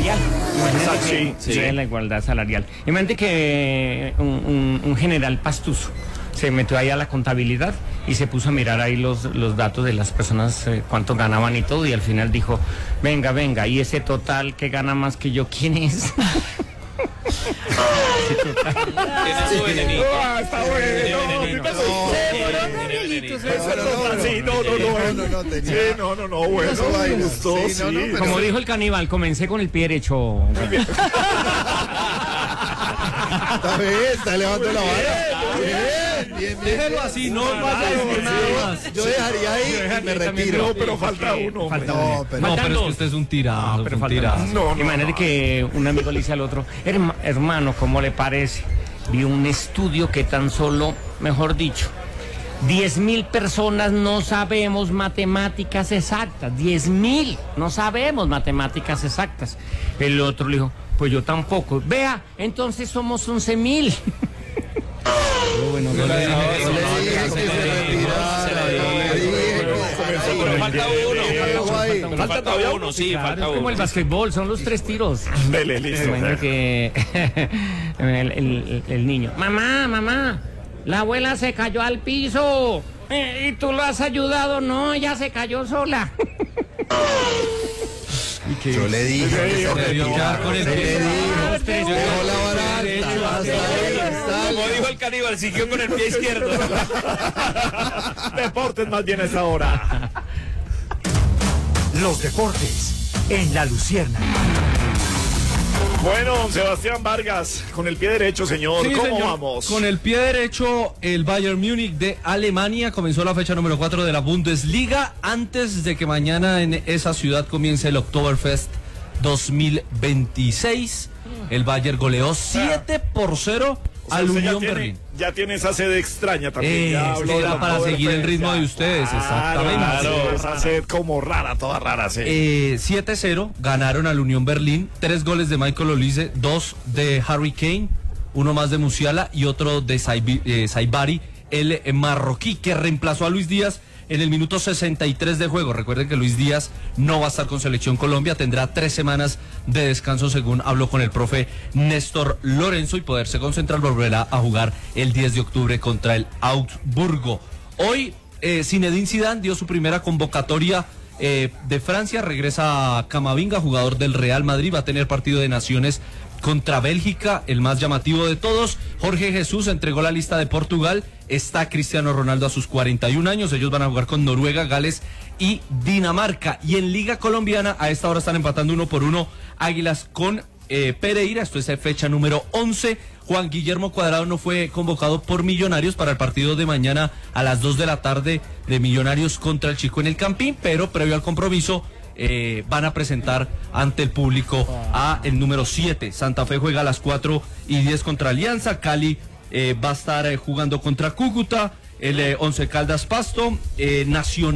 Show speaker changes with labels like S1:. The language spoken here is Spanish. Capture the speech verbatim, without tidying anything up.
S1: salarial.
S2: Sí, sí.
S1: De la igualdad salarial. Imagínate que un, un, un general Pastuso se metió ahí a la contabilidad y se puso a mirar ahí los, los datos de las personas, eh, cuánto ganaban y todo, y al final dijo, venga, venga, y ese total que gana más que yo, ¿quién es?
S2: Ah, está bueno. Sí, no, no, no. Sí, no, no, no, bueno. Me gustó, sí.
S1: Como dijo el caníbal, comencé con el pie derecho.
S3: Está bien, está levantando la vara. Bien, bien, bien.
S4: Déjelo así, no vaya a decir nada más.
S3: Yo dejaría ahí y me retiro.
S2: No, pero falta uno.
S1: Falta
S3: No,
S1: uno.
S3: pero-
S4: No,
S1: Faltan
S4: pero es que
S1: dos.
S4: usted es un tirado,
S1: Pero
S4: un
S1: falta
S4: tirado.
S1: dos.
S2: No, no,
S1: Imagínate
S2: no.
S1: que un amigo le dice al otro, "Herma- hermano, ¿cómo le parece? Vi un estudio que tan solo, mejor dicho, diez mil personas no sabemos matemáticas exactas. diez mil no sabemos matemáticas exactas. El otro le dijo, pues yo tampoco. Vea, entonces somos once mil. Bueno,
S3: Yo le dije que se retirara. Le dije que-
S2: Pero
S5: falta uno.
S3: Llegó ahí.
S5: Pero
S2: ¿Falta
S5: falta
S2: todavía
S5: uno, sí,
S1: Claro,
S5: falta
S1: es como
S5: uno.
S1: el basquetbol, son los tres tiros.
S2: Dele, listo.
S1: Imagínate que el, el- el niño, mamá, mamá, la abuela se cayó al piso. Eh, ¿Y tú lo has ayudado? No, ella se cayó sola.
S3: Yo le dije que se
S4: Debió quedar con el
S3: retirara. Le
S4: pie.
S3: dijo. Dejó la vara alta. Hasta ahí, hasta ahí.
S5: Como dijo el caníbal, siguió con el pie izquierdo.
S2: Deportes más bien a esta hora.
S6: Los deportes en La Lucierna.
S2: Bueno, Sebastián Vargas, con el pie derecho, señor.
S4: Sí,
S2: ¿Cómo
S4: señor.
S2: vamos?
S4: Con el pie derecho, el Bayern Múnich de Alemania comenzó la fecha número cuatro de la Bundesliga antes de que mañana en esa ciudad comience el Oktoberfest dos mil veintiséis. El Bayern goleó siete por cero
S2: O sea,
S4: al
S2: usted ya
S4: Unión
S2: tiene-
S4: Berlín.
S2: Ya tiene esa sede extraña también.
S4: Eh,
S2: ya
S4: es
S2: habló
S4: que
S2: de
S4: era
S2: la
S4: para seguir el
S2: Oktoberfest,
S4: ritmo
S2: ya.
S4: de ustedes, exactamente.
S2: Claro, esa sed como rara, toda rara, sí.
S4: Eh, siete cero ganaron al Unión Berlín, tres goles de Michael Olise, dos de Harry Kane, uno más de Musiala y otro de Saibi- eh, Saibari, el eh, marroquí que reemplazó a Luis Díaz en el minuto sesenta y tres de juego. Recuerden que Luis Díaz no va a estar con Selección Colombia, tendrá tres semanas de descanso según habló con el profe Néstor Lorenzo y poderse concentrar, volverá a jugar el diez de octubre contra el Augsburgo. Hoy eh, Zinedine Zidane dio su primera convocatoria eh, de Francia, regresa a Camavinga, jugador del Real Madrid, va a tener partido de naciones contra Bélgica, el más llamativo de todos. Jorge Jesús entregó la lista de Portugal, está Cristiano Ronaldo a sus cuarenta y un años, ellos van a jugar con Noruega, Gales y Dinamarca. Y en Liga Colombiana a esta hora están empatando uno por uno Águilas con eh, Pereira, esto es fecha número once. Juan Guillermo Cuadrado no fue convocado por Millonarios para el partido de mañana a las dos de la tarde de Millonarios contra el Chico en el Campín, pero previo al compromiso Eh, van a presentar ante el público a el número siete. Santa Fe juega a las cuatro y diez contra Alianza. Cali eh, va a estar eh, jugando contra Cúcuta. El eh, Once Caldas Pasto. Eh, Nacional.